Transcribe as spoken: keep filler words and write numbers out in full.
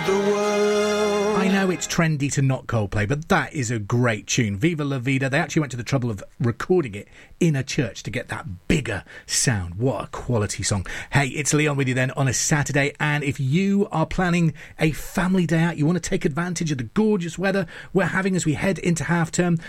the world. I know it's trendy to not Coldplay, but that is a great tune. Viva La Vida. They actually went to the trouble of recording it in a church to get that bigger sound. What a quality song. Hey, it's Leon with you then on a Saturday, and if you are planning a family day out, you want to take advantage of the gorgeous weather we're having as we head into half term,